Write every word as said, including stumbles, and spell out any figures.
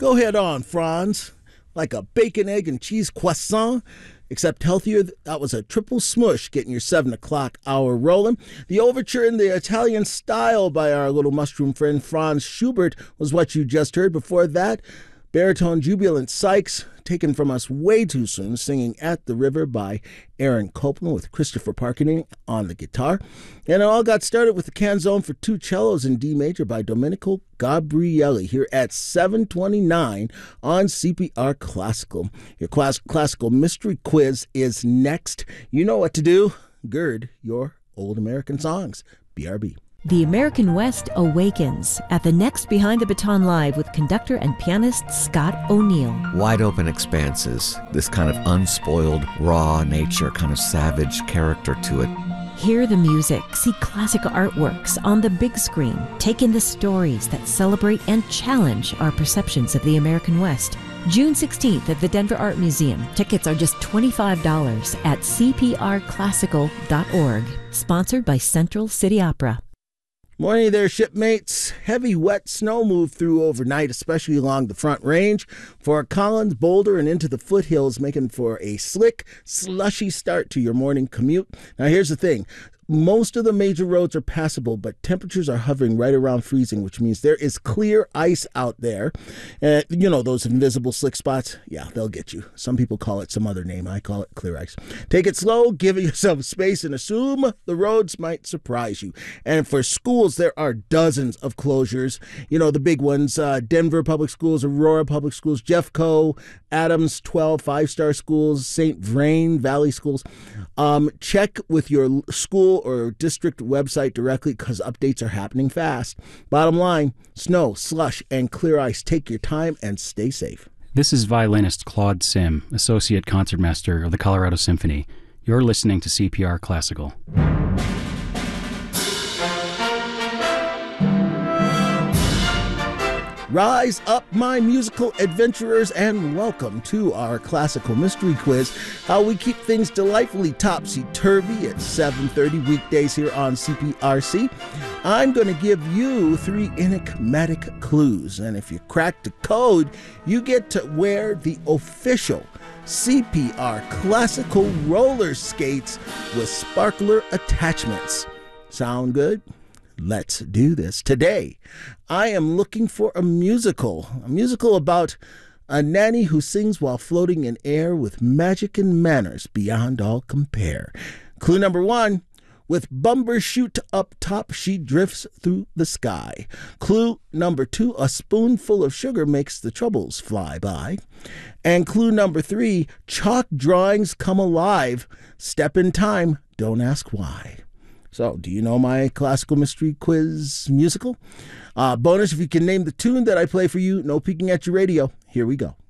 Go head on, Franz. Like a bacon, egg, and cheese croissant, except healthier. That was a triple smush getting your seven o'clock hour rolling. The overture in the Italian style by our little mushroom friend Franz Schubert was what you just heard. Before that, baritone Jubilant Sykes, taken from us way too soon, singing At the River by Aaron Copland with Christopher Parkening on the guitar. And it all got started with the canzone for two cellos in D major by Domenico Gabrielli here at seven twenty-nine on C P R Classical. Your class- classical mystery quiz is next. You know what to do. Gird your old American songs. B R B. The American West awakens at the next Behind the Baton Live with conductor and pianist Scott O'Neill. Wide open expanses, this kind of unspoiled, raw nature, kind of savage character to it. Hear the music, see classic artworks on the big screen, take in the stories that celebrate and challenge our perceptions of the American West. June sixteenth at the Denver Art Museum. Tickets are just twenty-five dollars at c p r classical dot org. Sponsored by Central City Opera. Morning there, shipmates. Heavy, wet snow moved through overnight, especially along the Front Range. Fort Collins, Boulder, and into the foothills, making for a slick, slushy start to your morning commute. Now, here's the thing. Most of the major roads are passable, but temperatures are hovering right around freezing, which means there is clear ice out there. And, you know, those invisible slick spots, yeah, they'll get you. Some people call it some other name. I call it clear ice. Take it slow, give yourself space, and assume the roads might surprise you. And for schools, there are dozens of closures. You know, the big ones, uh, Denver Public Schools, Aurora Public Schools, Jeffco, Adams, twelve five-star schools, Saint Vrain Valley Schools. Um, check with your school or district website directly because updates are happening fast. Bottom line, snow, slush, and clear ice. Take your time and stay safe. This is violinist Claude Sim, Associate Concertmaster of the Colorado Symphony. You're listening to C P R Classical. Rise up, my musical adventurers, and welcome to our classical mystery quiz. How we keep things delightfully topsy-turvy at seven thirty weekdays here on C P R C. I'm going to give you three enigmatic clues, and if you crack the code, you get to wear the official C P R Classical roller skates with sparkler attachments. Sound good? Let's do this. Today, I am looking for a musical, a musical about a nanny who sings while floating in air with magic and manners beyond all compare. Clue number one, with Bumbershoot up top, she drifts through the sky. Clue number two, a spoonful of sugar makes the troubles fly by. And clue number three, chalk drawings come alive. Step in time, don't ask why. So, do you know my classical mystery quiz musical? Uh, bonus if you can name the tune that I play for you. No peeking at your radio. Here we go.